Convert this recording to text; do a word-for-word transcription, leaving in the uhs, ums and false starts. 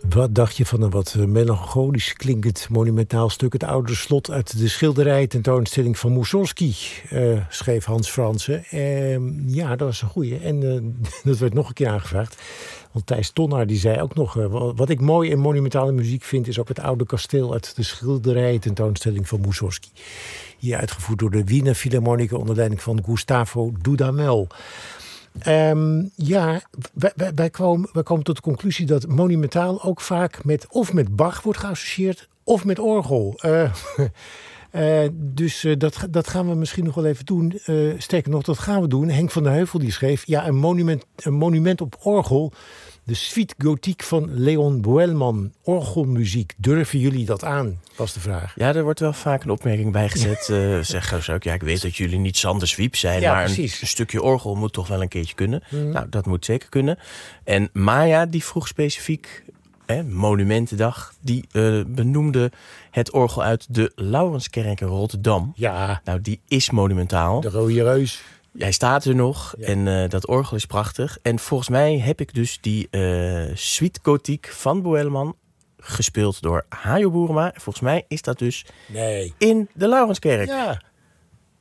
Wat dacht je van een wat melancholisch klinkend monumentaal stuk... het oude slot uit de schilderij tentoonstelling van Mussorgsky, uh, schreef Hans Fransen. Uh, ja, dat was een goeie. En uh, dat werd nog een keer aangevraagd. Want Thijs Tonnaar die zei ook nog... Uh, wat ik mooi in monumentale muziek vind... is ook het oude kasteel uit de schilderij tentoonstelling van Mussorgsky. Hier uitgevoerd door de Wiener Philharmoniker... onder leiding van Gustavo Dudamel. Um, ja, wij, wij, wij, komen, wij komen tot de conclusie dat monumentaal ook vaak met of met Bach wordt geassocieerd of met orgel. Uh, uh, dus uh, dat, dat gaan we misschien nog wel even doen. Uh, sterker nog, dat gaan we doen. Henk van der Heuvel die schreef, ja, een monument, een monument op orgel. De Suite Gothique van Leon Boelman. Orgelmuziek, durven jullie dat aan? Was de vraag. Ja, er wordt wel vaak een opmerking bij gezet. uh, zeggen ze ook, ja, ik weet dat jullie niet Sander Zwiep zijn... Ja, maar een, een stukje orgel moet toch wel een keertje kunnen. Mm. Nou, dat moet zeker kunnen. En Maya, die vroeg specifiek... Hè, Monumentendag, die uh, benoemde het orgel uit de Laurenskerk in Rotterdam. Ja. Nou, die is monumentaal. De Rode Reus. Hij staat er nog ja. en uh, dat orgel is prachtig. En volgens mij heb ik dus die uh, Suite Gothique van Boelman gespeeld door Hajo Boerema. Volgens mij is dat dus nee. in de Laurenskerk. Ja.